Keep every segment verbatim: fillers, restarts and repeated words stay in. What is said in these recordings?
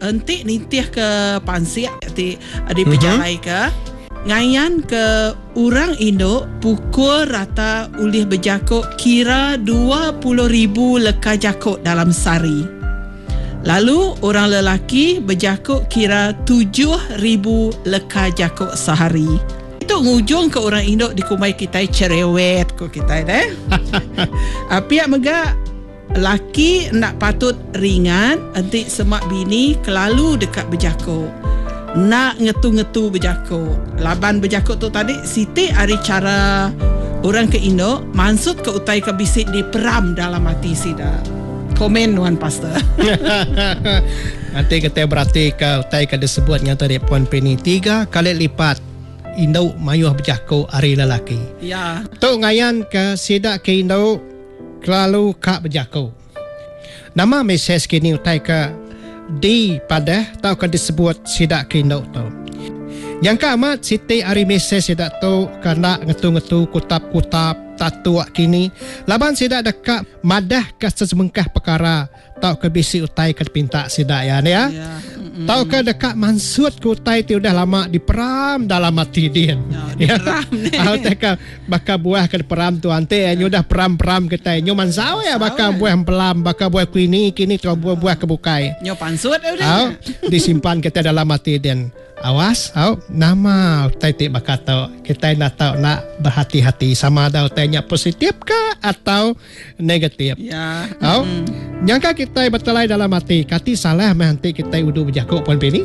entik nitih ke Pansik ti di pejalai ke ngayan ke orang Indo pukul rata ulih berjakuk kira dua puluh ribu leka jakuk dalam sehari. Lalu orang lelaki berjakuk kira tujuh ribu leka jakuk sehari. Itu ngujung ke orang Indo di kumai kita cerewet ko kita deh. Apiak mega laki nak patut ringan entik semak bini kelalu dekat berjakuk. Nak ngetu-ngetu berjakuk. Laban berjakuk tu tadi Siti hari cara orang ke Indo maksud ke utai ke bisik di peram dalam hati sida. Komen Wan Pastor. Nanti kita berarti ke utai ke disebutnya tadi Puan Penny tiga kali lipat Indo mayuh berjakuk hari lelaki. Ya. Tu ngayan ke sida ke Indo kelalu kak berjakuk. Nama mesej kini utai ke di pada tau kan disebut sidak kindo tu. Yang keamat Siti hari mesej sidak tu kena ngetu-ngetu kutap-kutap tatu kini. Laban sidak dekat madah ke sesebengkah perkara tau ke bisi utai ke pinta sidak ya ni ya. ya. Mm-hmm. Tau ke dekat mansud ke utai ti udah lama diperam dalam hati dia. Ya, diperam ni. Ah teka bakal buah ke peram tu ante ya. Nyu dah peram-peram kita nyu mansau ya bakal buah pelam bakal buah kini kini tu buah-buah kebukai. Nyu pansud udah. Au disimpan kita dalam hati dan awas au nama utai ti bakal tahu kita nak tahu nak berhati-hati sama ada utainya positif ke atau negatif. Ya. Au mm. nyangka kita betulai dalam hati kati salah mah nanti kita udu berjakuk Puan Penny.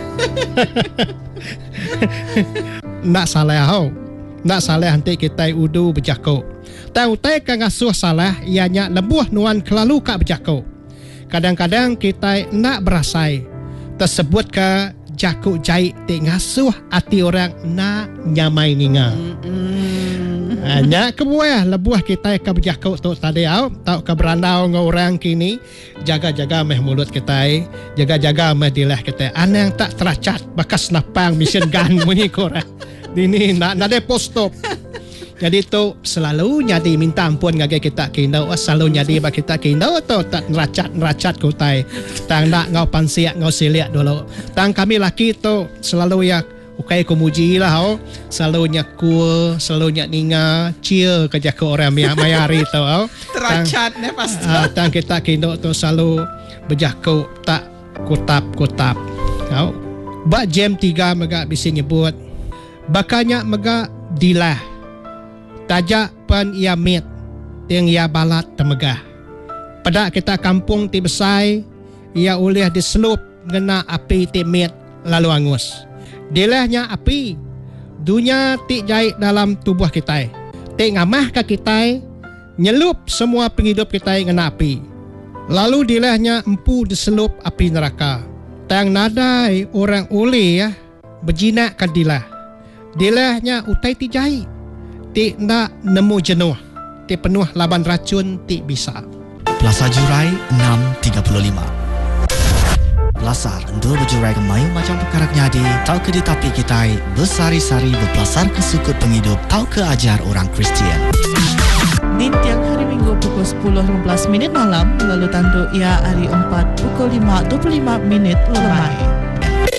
Nak salah au. Nak salah nanti kita udu berjakuk. Tahu utai ka ngasuh salah ianya lebuh nuan kelalu kak berjakuk. Kadang-kadang kita nak berasai tersebut ke jakuk jahit te ngasuh hati orang nak nyamai ninga. Mm-hmm. Hanya kebuah lebuah kita ke berjakuk tu tadi au tau ke berandau dengan orang kini jaga-jaga meh mulut kita, jaga-jaga meh dilah kita. Ana yang tak teracat bakas napang mission gun bunyi korang. Ini nak nak de postop. Jadi tu selalu nyadi minta ampun ngage kita kindau selalu nyadi ba kita kindau tu tak neracat-neracat kutai. Tang nak ngau pansiak ngau siliak dulu. Tang kami laki tu selalu ya ukai kumuji lah oh. Selalu nyakul, selalu nyak ninga, cia kerja ke orang mayari tu oh. Teracat ne pasti. Uh, tang kita kindau tu selalu berjaku tak kutap-kutap. Oh. Ba jam tiga mega bisa nyebut. Bakanya mega dilah. Tajak pen ia mit yang ia balat temegah. Pada kita kampung ti besai ia ulih diselup ngena api ti mit lalu angus. Dilahnya api dunia ti jahit dalam tubuh kita. Ti ngamah ke kita nyelup semua penghidup kita ngena api. Lalu dilahnya empu diselup api neraka. Tang nadai orang ulih ya berjinak ke dilah. Dilahnya utai ti jahit. Ti nak nemu jenuh. Ti penuh laban racun ti bisa. Plaza Jurai enam tiga puluh lima. Belasar dua berjurai ke mayu macam perkara nyadi. Tau ke di tapi kita bersari-sari berpelasar ke sukut penghidup. Tau ke ajar orang Kristian. Di tiap hari Minggu pukul sepuluh lima belas minit malam. Lalu tanduk ia hari empat pukul lima dua puluh lima minit lemai.